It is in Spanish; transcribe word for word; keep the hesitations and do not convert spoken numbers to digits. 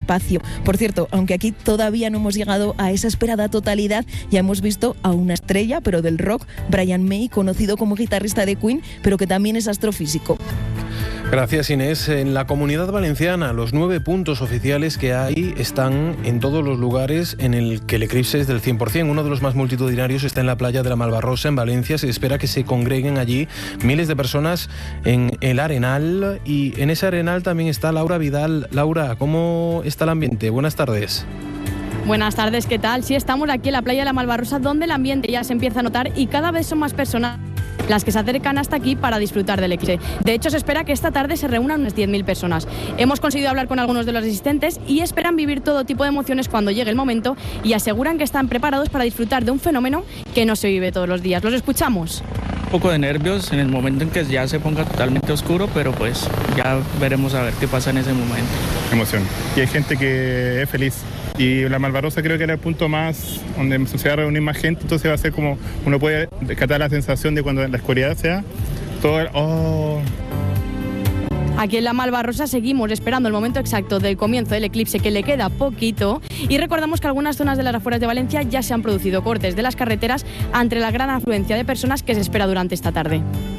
espacio. Por cierto, aunque aquí todavía no hemos llegado a esa esperada totalidad, ya hemos visto a una estrella, pero del rock, Brian May, conocido como guitarrista de Queen, pero que también es astrofísico. Gracias, Inés. En la Comunidad Valenciana, los nueve puntos oficiales que hay están en todos los lugares en el que el eclipse es del cien por ciento. Uno de los más multitudinarios está en la playa de la Malvarrosa, en Valencia. Se espera que se congreguen allí miles de personas en el Arenal. Y en ese Arenal también está Laura Vidal. Laura, ¿cómo está el ambiente? Buenas tardes. Buenas tardes, ¿qué tal? Sí, estamos aquí en la playa de la Malvarrosa, donde el ambiente ya se empieza a notar y cada vez son más personas las que se acercan hasta aquí para disfrutar del eclipse. De hecho, se espera que esta tarde se reúnan unas diez mil personas. Hemos conseguido hablar con algunos de los asistentes y esperan vivir todo tipo de emociones cuando llegue el momento y aseguran que están preparados para disfrutar de un fenómeno que no se vive todos los días. ¿Los escuchamos? Un poco de nervios en el momento en que ya se ponga totalmente oscuro, pero pues ya veremos a ver qué pasa en ese momento. Emoción. Y hay gente que es feliz. Y la Malvarrosa creo que era el punto más donde se va a reunir más gente, entonces va a ser como uno puede rescatar la sensación de cuando en la oscuridad sea todo el, oh. Aquí en la Malvarrosa seguimos esperando el momento exacto del comienzo del eclipse, que le queda poquito, y recordamos que algunas zonas de las afueras de Valencia ya se han producido cortes de las carreteras ante la gran afluencia de personas que se espera durante esta tarde.